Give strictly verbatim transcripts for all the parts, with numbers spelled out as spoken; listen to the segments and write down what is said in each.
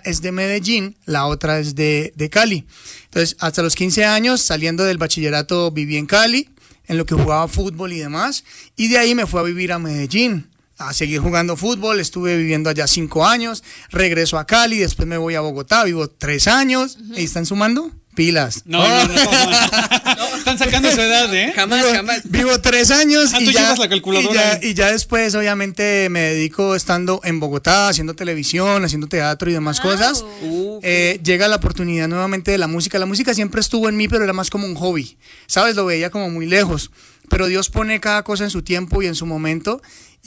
es de Medellín, la otra es de, de Cali. Entonces, hasta los quince años, saliendo del bachillerato, viví en Cali, en lo que jugaba fútbol y demás, y de ahí me fui a vivir a Medellín, a seguir jugando fútbol. Estuve viviendo allá cinco años, regreso a Cali, después me voy a Bogotá, vivo tres años, ¿y están sumando? Pilas. No, no, no, no, no. Están sacando su edad, ¿eh? Jamás, vivo, jamás. Vivo tres años ah, y, tú ya, llevas la calculadora. y, ya, y ya después, obviamente, me dedico estando en Bogotá, haciendo televisión, haciendo teatro y demás wow. cosas. Uh, eh, llega la oportunidad nuevamente de la música. La música siempre estuvo en mí, pero era más como un hobby. ¿Sabes? Lo veía como muy lejos. Pero Dios pone cada cosa en su tiempo y en su momento.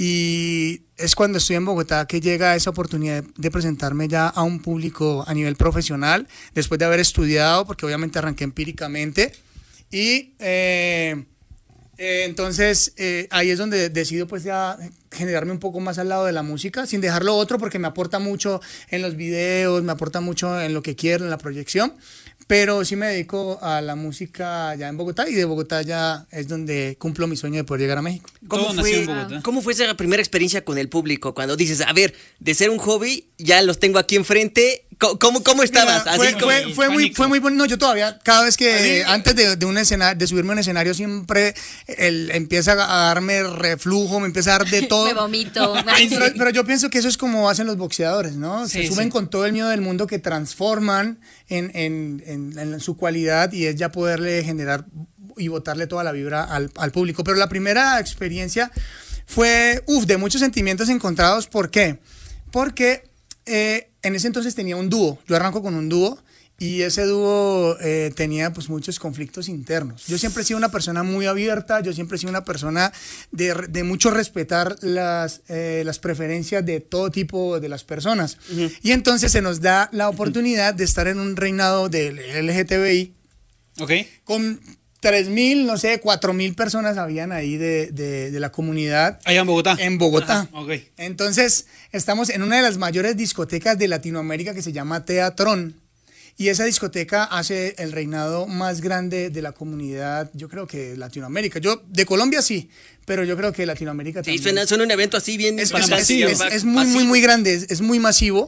Y es cuando estoy en Bogotá que llega esa oportunidad de presentarme ya a un público a nivel profesional, después de haber estudiado, porque obviamente arranqué empíricamente. Y eh, eh, entonces eh, ahí es donde decido pues ya generarme un poco más al lado de la música, sin dejar lo otro, porque me aporta mucho en los videos, me aporta mucho en lo que quiero, en la proyección. Pero sí me dedico a la música ya en Bogotá, y de Bogotá ya es donde cumplo mi sueño de poder llegar a México. ¿Cómo fue, ¿Cómo fue esa primera experiencia con el público? Cuando dices, a ver, de ser un hobby, ya los tengo aquí enfrente. ¿Cómo, cómo estabas? Mira, fue, Así fue, como... fue, muy, fue muy bueno. No, yo todavía, cada vez que, ¿Así? antes de, de, un escenario, de subirme a un escenario, siempre el, empieza a darme reflujo, me empieza a dar de todo. Me vomito. pero, pero yo pienso que eso es como hacen los boxeadores, ¿no? Se sí, suben sí. con todo el miedo del mundo, que transforman en, en, en, en su cualidad, y es ya poderle generar y botarle toda la vibra al, al público. Pero la primera experiencia fue, uff, de muchos sentimientos encontrados. ¿Por qué? Porque eh, en ese entonces tenía un dúo. Yo arranco con un dúo, y ese dúo eh, tenía pues muchos conflictos internos. Yo siempre he sido una persona muy abierta, yo siempre he sido una persona de, de mucho respetar las, eh, las preferencias de todo tipo de las personas. Uh-huh. Y entonces se nos da la oportunidad de estar en un reinado del L G T B I. Okay. Con tres mil, no sé, cuatro mil personas habían ahí de, de, de la comunidad. Allá en Bogotá. En Bogotá. Ajá, okay. Entonces, estamos en una de las mayores discotecas de Latinoamérica, que se llama Teatrón. Y esa discoteca hace el reinado más grande de la comunidad, yo creo que de Latinoamérica. Yo, de Colombia sí, pero yo creo que de Latinoamérica sí, también. Suena, suena un evento así bien... Es, es, es, es, es muy, muy, muy grande, es, es muy masivo.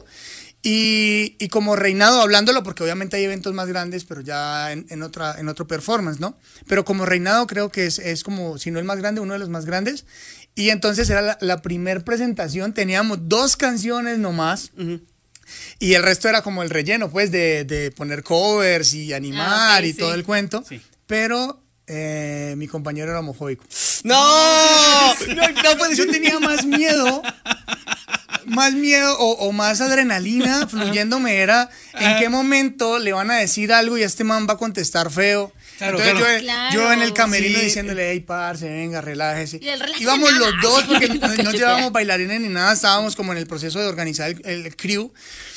Y, y como reinado, hablándolo, porque obviamente hay eventos más grandes, pero ya en, en, otra, en otro performance, ¿no? Pero como reinado creo que es, es como, si no el más grande, uno de los más grandes. Y entonces era la, la primer presentación, teníamos dos canciones nomás. Uh-huh. Y el resto era como el relleno, pues, de, de poner covers y animar ah, okay, y sí. todo el cuento. Sí. Pero eh, mi compañero era homofóbico. ¡No! no, no pues, yo tenía más miedo, más miedo o, o más adrenalina fluyéndome era en qué momento le van a decir algo y este man va a contestar feo. Claro, Entonces claro. Yo, claro. yo en el camerino sí. diciéndole, hey, parce, venga, relájese. Íbamos los dos, porque no, no llevábamos bailarines ni nada, estábamos como en el proceso de organizar el, el crew.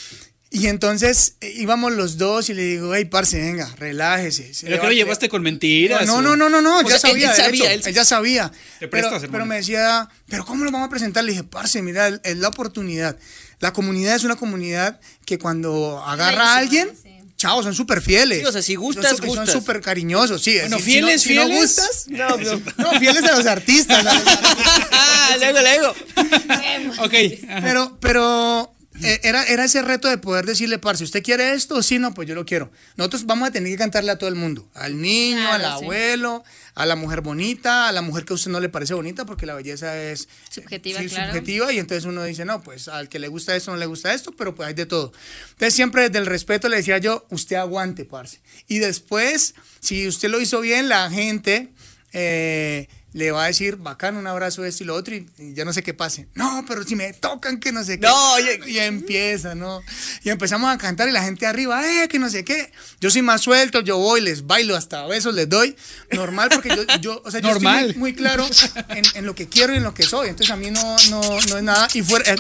Y entonces eh, íbamos los dos y le digo, hey, parce, venga, relájese. ¿Pero que lo llevaste con mentiras? No, no, no, no, no, no ya sea, sabía, él, él sabía, hecho, él... él ya sabía. Te pero, prestas, pero me decía, ¿pero cómo lo vamos a presentar? Le dije, parce, mira, es la oportunidad. La comunidad es una comunidad que cuando agarra a alguien... Sí. Chao, son súper fieles. Sí, o sea, si gustas, son, gustas. Son súper cariñosos, sí. Bueno, si, fieles, si no, fieles. Si no gustas, no, no, no, fieles a los artistas. A los artistas. luego, luego. Ok. Pero, pero eh, era, era ese reto de poder decirle, parce, ¿usted quiere esto? Sí, no, pues yo lo quiero. Nosotros vamos a tener que cantarle a todo el mundo. Al niño, claro, al abuelo, sí. a la mujer bonita, a la mujer que a usted no le parece bonita, porque la belleza es subjetiva, sí, claro. subjetiva, y entonces uno dice, no, pues al que le gusta esto no le gusta esto, pero pues hay de todo. Entonces siempre desde el respeto le decía yo, usted aguante, parce. Y después, si usted lo hizo bien, la gente eh, le va a decir, bacán, un abrazo, esto y lo otro, y, y ya no sé qué pase. No, pero si me tocan, que no sé qué. No, y, y empieza, ¿no? Y empezamos a cantar y la gente arriba, eh, que no sé qué. Yo soy más suelto, yo voy, les bailo, hasta besos les doy. Normal, porque yo, yo o sea, yo Normal. estoy muy, muy claro en, en lo que quiero y en lo que soy. Entonces a mí no, no, no es nada. Y fuera, eh,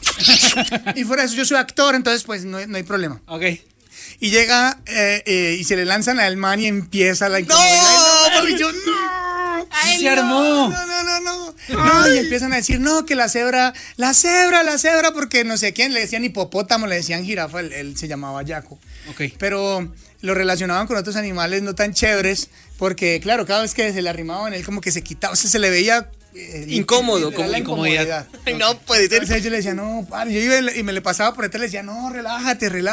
y fuera de eso, yo soy actor, entonces pues no, no hay problema. Ok. Y llega eh, eh, y se le lanzan al man y empieza la incomodidad. ¡No! Y yo, ¡no! Ay, se armó. No, no, no, no. No, y empiezan a decir, no, que la cebra, la cebra, la cebra, porque no sé quién, le decían hipopótamo, le decían jirafa, él, él se llamaba Yaco. Okay. Pero lo relacionaban con otros animales no tan chéveres, porque claro, cada vez que se le arrimaban, él como que se quitaba, o sea, se le veía... Eh, incómodo, como la incomodidad. incomodidad. No puede ser. Entonces yo le decía, no, padre, yo iba y me le pasaba por detrás, le decía, no, relájate, relájate.